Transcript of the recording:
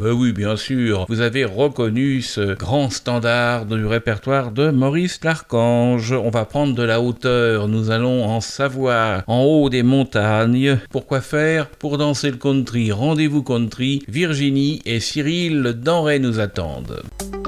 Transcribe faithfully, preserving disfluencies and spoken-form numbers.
Ben oui, bien sûr, vous avez reconnu ce grand standard du répertoire de Maurice Larchange. On va prendre de la hauteur, nous allons en Savoie, en haut des montagnes. Pourquoi faire? Pour danser le country. Rendez-vous country, Virginie et Cyril Denray nous attendent.